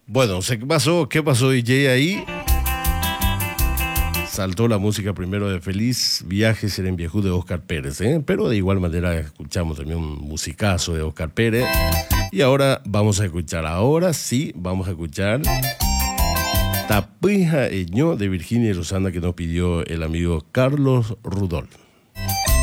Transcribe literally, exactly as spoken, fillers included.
Bueno, sé qué pasó, qué pasó D J ahí. Saltó la música primero de Feliz Viaje Serén Viejú de Oscar Pérez, ¿eh? Pero de igual manera escuchamos también un musicazo de Oscar Pérez. Y ahora vamos a escuchar, ahora sí, vamos a escuchar Tapija Eñó de Virginia y Rosana que nos pidió el amigo Carlos Rudol.